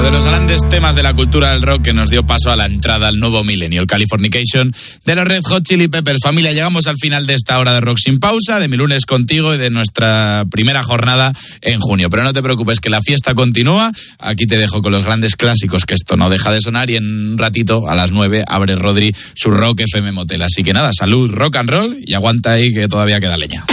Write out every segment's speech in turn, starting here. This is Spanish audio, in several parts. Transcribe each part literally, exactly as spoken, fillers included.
Uno de los grandes temas de la cultura del rock que nos dio paso a la entrada al nuevo milenio, el Californication de los Red Hot Chili Peppers. Familia, llegamos al final de esta hora de Rock Sin Pausa, de mi lunes contigo y de nuestra primera jornada en junio. Pero no te preocupes, que la fiesta continúa. Aquí te dejo con los grandes clásicos, que esto no deja de sonar, y en un ratito, a las nueve, abre Rodri su Rock F M Motel. Así que nada, salud, rock and roll, y aguanta ahí que todavía queda leña.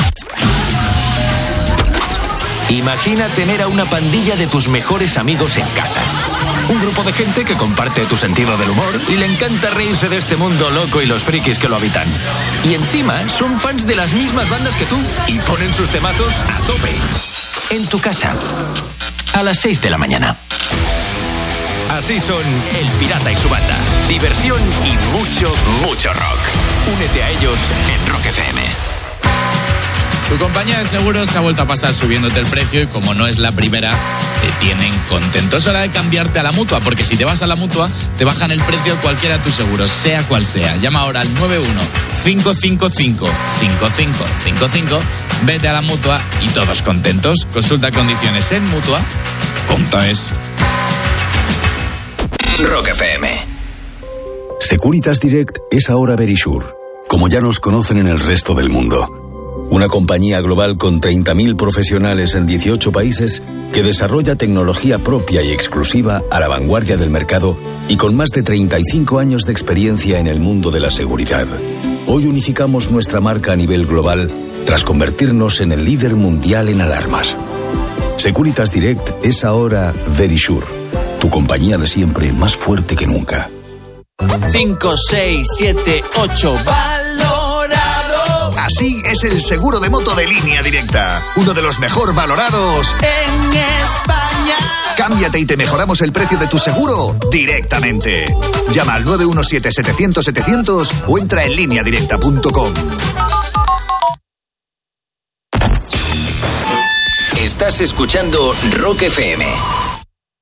Imagina tener a una pandilla de tus mejores amigos en casa. Un grupo de gente que comparte tu sentido del humor y le encanta reírse de este mundo loco y los frikis que lo habitan. Y encima son fans de las mismas bandas que tú y ponen sus temazos a tope. En tu casa, a las seis de la mañana. Así son El Pirata y su banda. Diversión y mucho, mucho rock. Únete a ellos en Rock F M. Tu compañía de seguros se ha vuelto a pasar subiéndote el precio y como no es la primera, te tienen contento. Es hora de cambiarte a la Mutua, porque si te vas a la Mutua, te bajan el precio de cualquiera de tus seguros, sea cual sea. Llama ahora al nueve uno cinco cinco cinco cinco cinco cinco cinco, vete a la Mutua y todos contentos. Consulta condiciones en Mutua punto es. Rock F M. Securitas Direct es ahora Verisure, como ya nos conocen en el resto del mundo. Una compañía global con treinta mil profesionales en dieciocho países que desarrolla tecnología propia y exclusiva a la vanguardia del mercado y con más de treinta y cinco años de experiencia en el mundo de la seguridad. Hoy unificamos nuestra marca a nivel global tras convertirnos en el líder mundial en alarmas. Securitas Direct es ahora Verisure, tu compañía de siempre más fuerte que nunca. cinco, seis, siete, ocho, valorado. Así es el seguro de moto de Línea Directa, uno de los mejor valorados en España. Cámbiate y te mejoramos el precio de tu seguro directamente. Llama al nueve uno siete, setecientos, setecientos o entra en línea directa punto com. Estás escuchando Rock F M.